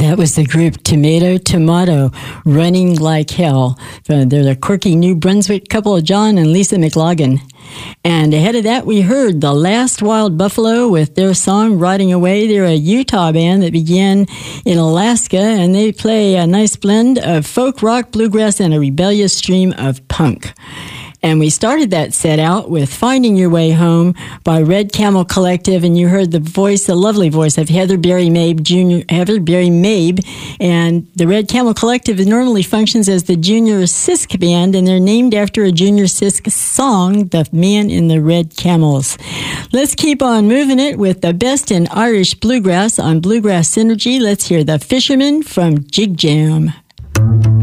That was the group Tomato Tomato, Running Like Hell. They're the quirky New Brunswick couple of John and Lisa McLaughlin. And ahead of that, we heard The Last Wild Buffalo with their song Riding Away. They're a Utah band that began in Alaska, and they play a nice blend of folk, rock, bluegrass, and a rebellious stream of punk. And we started that set out with Finding Your Way Home by Red Camel Collective, and you heard the lovely voice of Heather Berry Mabe Jr., Heather Berry Mabe, and the Red Camel Collective normally functions as the Junior Sisk Band, and they're named after a Junior Sisk song, The Man in the Red Camels. Let's keep on moving it with the best in Irish bluegrass on Bluegrass Synergy. Let's hear The Fisherman from Jig Jam.